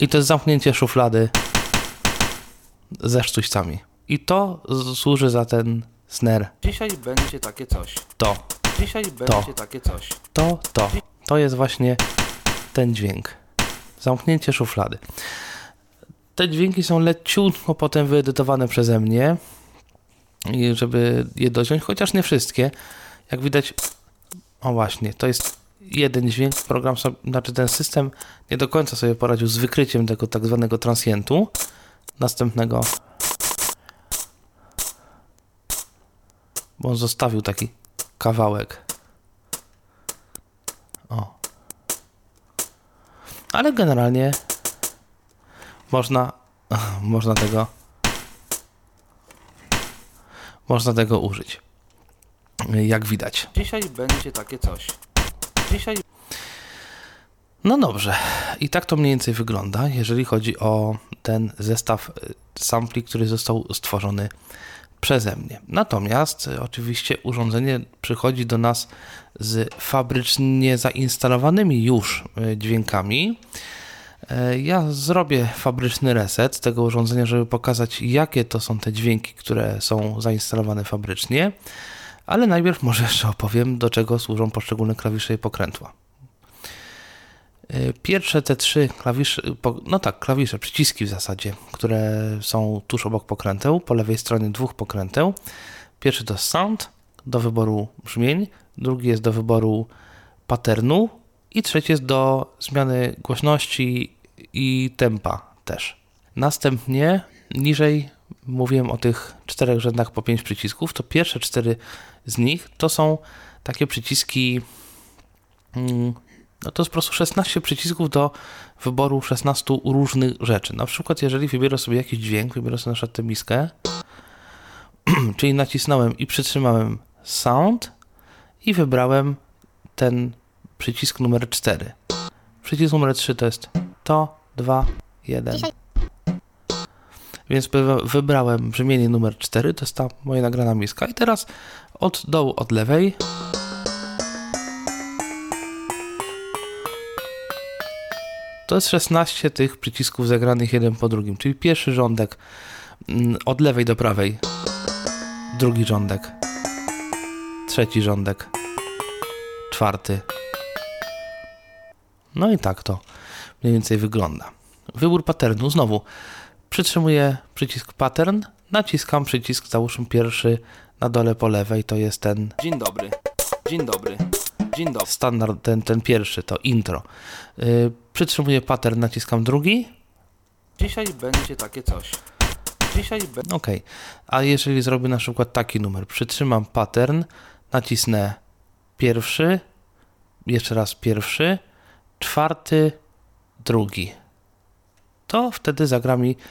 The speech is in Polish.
I to jest zamknięcie szuflady ze sztućcami. I to służy za ten snare. Dzisiaj będzie takie coś. To. Dzisiaj będzie takie coś. To jest właśnie ten dźwięk. Zamknięcie szuflady. Te dźwięki są leciutko potem wyedytowane przeze mnie, żeby je dociąć, chociaż nie wszystkie. Jak widać, o właśnie, to jest jeden dźwięk. Program sobie, znaczy ten system nie do końca sobie poradził z wykryciem tego tak zwanego transientu. Następnego, bo on zostawił taki kawałek. O. Ale generalnie można tego użyć. Jak widać. Dzisiaj będzie takie coś. Dzisiaj. No dobrze. I tak to mniej więcej wygląda, jeżeli chodzi o ten zestaw sampli, który został stworzony przeze mnie. Natomiast oczywiście urządzenie przychodzi do nas z fabrycznie zainstalowanymi już dźwiękami. Ja zrobię fabryczny reset tego urządzenia, żeby pokazać, jakie to są te dźwięki, które są zainstalowane fabrycznie, ale najpierw może jeszcze opowiem, do czego służą poszczególne klawisze i pokrętła. Pierwsze te trzy klawisze, klawisze, przyciski w zasadzie, które są tuż obok pokręteł, po lewej stronie dwóch pokręteł. Pierwszy to sound, do wyboru brzmień, drugi jest do wyboru patternu i trzeci jest do zmiany głośności i tempa też. Następnie niżej mówiłem o tych 4 rzędach po 5 przycisków, to pierwsze 4 z nich to są takie przyciski, no to jest po prostu 16 przycisków do wyboru 16 różnych rzeczy. Na przykład jeżeli wybiorę sobie jakiś dźwięk, wybiorę sobie na przykład tę miskę, czyli nacisnąłem i przytrzymałem sound i wybrałem ten przycisk numer 4. Przycisk numer 3 to jest to, 2, 1. Więc wybrałem brzmienie numer 4, to jest ta moja nagrana miska. I teraz od dołu, od lewej to jest 16 tych przycisków zagranych jeden po drugim. Czyli pierwszy rządek od lewej do prawej, drugi rządek, trzeci rządek, czwarty. No i tak to mniej więcej wygląda. Wybór patternu. Znowu przytrzymuję przycisk pattern, naciskam przycisk, załóżmy pierwszy na dole po lewej, to jest ten Dzień dobry. Dzień dobry. Dzień dobry. standard, ten pierwszy, to intro. Przytrzymuję pattern, naciskam drugi. Dzisiaj będzie takie coś. Dzisiaj będzie. Ok. A jeżeli zrobię na przykład taki numer, przytrzymam pattern, nacisnę pierwszy, jeszcze raz pierwszy, czwarty, drugi. To wtedy zagra mi